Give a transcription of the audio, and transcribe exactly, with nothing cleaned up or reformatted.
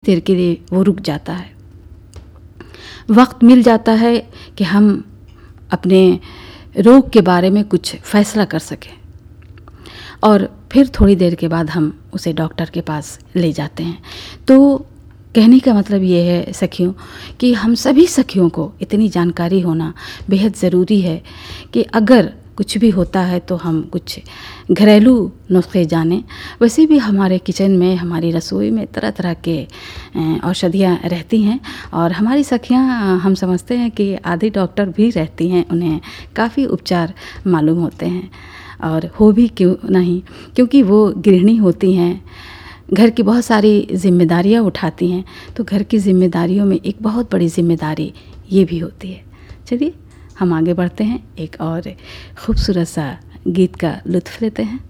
देर के लिए वो रुक जाता है। वक्त मिल जाता है कि हम अपने रोग के बारे में कुछ फैसला कर सकें, और फिर थोड़ी देर के बाद हम उसे डॉक्टर के पास ले जाते हैं। तो कहने का मतलब ये है सखियों कि हम सभी सखियों को इतनी जानकारी होना बेहद ज़रूरी है कि अगर कुछ भी होता है तो हम कुछ घरेलू नुस्खे जानें। वैसे भी हमारे किचन में, हमारी रसोई में तरह तरह के औषधियाँ रहती हैं, और हमारी सखियाँ, हम समझते हैं कि आदि डॉक्टर भी रहती हैं, उन्हें काफ़ी उपचार मालूम होते हैं, और हो भी क्यों नहीं, क्योंकि वो गृहिणी होती हैं, घर की बहुत सारी जिम्मेदारियाँ उठाती हैं। तो घर की जिम्मेदारियों में एक बहुत बड़ी जिम्मेदारी ये भी होती है। चलिए हम आगे बढ़ते हैं, एक और खूबसूरत सा गीत का लुत्फ़ लेते हैं।